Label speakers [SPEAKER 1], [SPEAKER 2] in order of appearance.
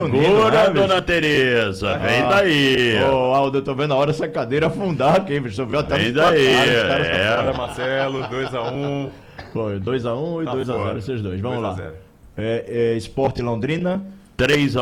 [SPEAKER 1] Segura, dona Tereza, vem daí.
[SPEAKER 2] Ô, Aldo, eu tô vendo a hora essa cadeira afundar aqui, bicho. Viu até
[SPEAKER 1] Vem daí.
[SPEAKER 3] Bora, Marcelo, 2-1.
[SPEAKER 2] Foi 2x1 e
[SPEAKER 3] Tá
[SPEAKER 2] 2x0
[SPEAKER 3] fora.
[SPEAKER 2] esses dois. Vamos
[SPEAKER 3] 2 a
[SPEAKER 2] lá.
[SPEAKER 3] 0.
[SPEAKER 2] Sport Londrina.
[SPEAKER 1] 3